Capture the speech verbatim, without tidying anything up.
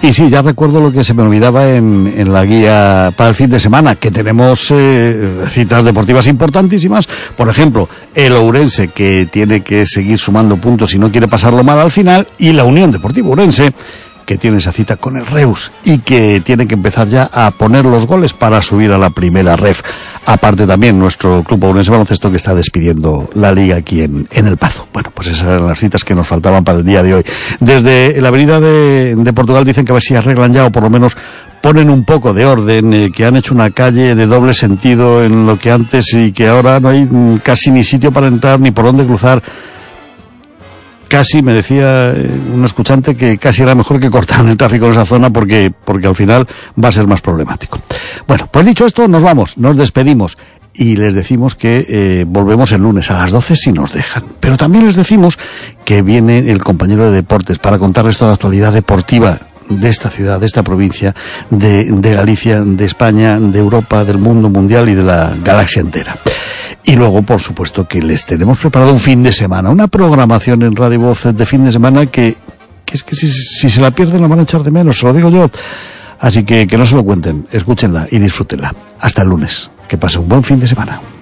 Y sí, ya recuerdo lo que se me olvidaba en, en la guía para el fin de semana, que tenemos eh, citas deportivas importantísimas. Por ejemplo, el Ourense, que tiene que seguir sumando puntos y no quiere pasarlo mal al final, y la Unión Deportiva Ourense, que tiene esa cita con el Reus y que tiene que empezar ya a poner los goles para subir a la primera ref. Aparte también nuestro Club Ourense Baloncesto, que está despidiendo la liga aquí en, en El Pazo. Bueno, pues esas eran las citas que nos faltaban para el día de hoy. Desde la avenida de, de Portugal dicen que a ver si arreglan ya, o por lo menos ponen un poco de orden, eh, que han hecho una calle de doble sentido en lo que antes, y que ahora no hay mm, casi ni sitio para entrar ni por dónde cruzar. Casi me decía un escuchante que casi era mejor que cortaran el tráfico en esa zona, porque porque al final va a ser más problemático. Bueno, pues dicho esto, nos vamos, nos despedimos y les decimos que eh, volvemos el lunes a las doce si nos dejan. Pero también les decimos que viene el compañero de deportes para contarles toda la actualidad deportiva de esta ciudad, de esta provincia, de, de Galicia, de España, de Europa, del mundo mundial y de la galaxia entera. Y luego, por supuesto, que les tenemos preparado un fin de semana, una programación en Radio Voz de fin de semana que, que es que si, si se la pierden la van a echar de menos, se lo digo yo. Así que que no se lo cuenten, escúchenla y disfrútenla. Hasta el lunes. Que pase un buen fin de semana.